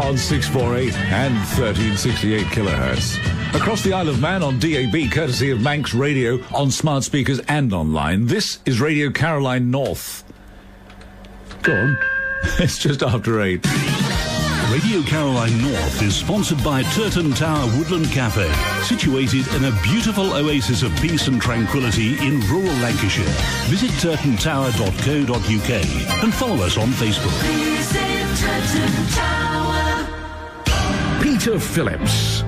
on 648 and 1368 kilohertz. Across the Isle of Man on DAB, courtesy of Manx Radio, on smart speakers and online. This is Radio Caroline North. Go on. It's just after 8. Radio Caroline North is sponsored by Turton Tower Woodland Cafe, situated in a beautiful oasis of peace and tranquility in rural Lancashire. Visit turtontower.co.uk and follow us on Facebook. Peter Phillips